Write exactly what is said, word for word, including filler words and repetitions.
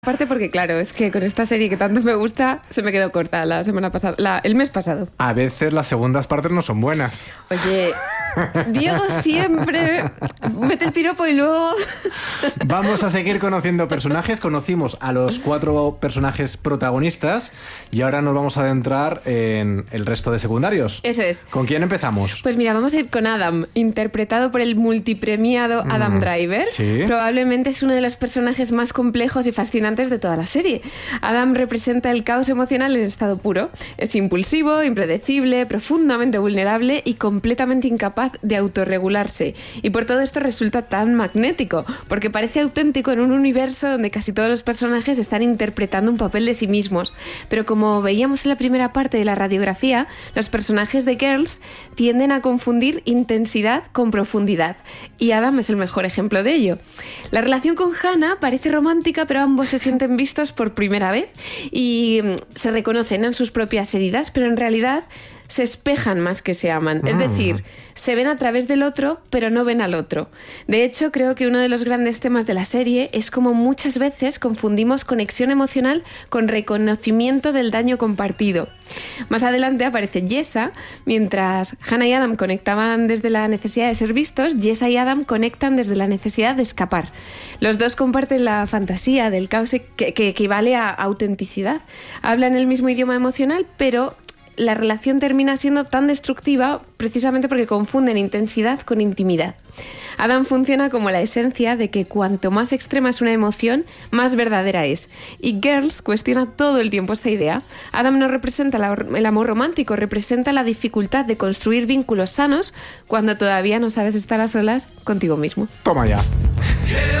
Aparte porque, claro, es que con esta serie que tanto me gusta, se me quedó corta la semana pasada, la, el mes pasado. A veces las segundas partes no son buenas. Oye, Diego siempre mete el piropo y luego... Vamos a seguir conociendo personajes. Conocimos a los cuatro personajes protagonistas y ahora nos vamos a adentrar en el resto de secundarios. Eso es. ¿Con quién empezamos? Pues mira, vamos a ir con Adam, interpretado por el multipremiado Adam Mm, Driver. sí. Probablemente es uno de los personajes más complejos y fascinantes de toda la serie. Adam representa el caos emocional en estado puro. Es impulsivo, impredecible, profundamente vulnerable y completamente incapaz de autorregularse. Y por todo esto resulta tan magnético, porque parece auténtico en un universo donde casi todos los personajes están interpretando un papel de sí mismos. Pero como veíamos en la primera parte de la radiografía, los personajes de Girls tienden a confundir intensidad con profundidad. Y Adam es el mejor ejemplo de ello. La relación con Hannah parece romántica, pero ambos se sienten vistos por primera vez y se reconocen en sus propias heridas, pero en realidad se espejan más que se aman. Es decir, se ven a través del otro, pero no ven al otro. De hecho, creo que uno de los grandes temas de la serie es cómo muchas veces confundimos conexión emocional con reconocimiento del daño compartido. Más adelante aparece Jessa. Mientras Hannah y Adam conectaban desde la necesidad de ser vistos, Jessa y Adam conectan desde la necesidad de escapar. Los dos comparten la fantasía del caos que, que equivale a autenticidad. Hablan el mismo idioma emocional, pero la relación termina siendo tan destructiva precisamente porque confunden intensidad con intimidad. Adam funciona como la esencia de que cuanto más extrema es una emoción, más verdadera es. Y Girls cuestiona todo el tiempo esta idea. Adam no representa la, el amor romántico, representa la dificultad de construir vínculos sanos cuando todavía no sabes estar a solas contigo mismo. Toma ya.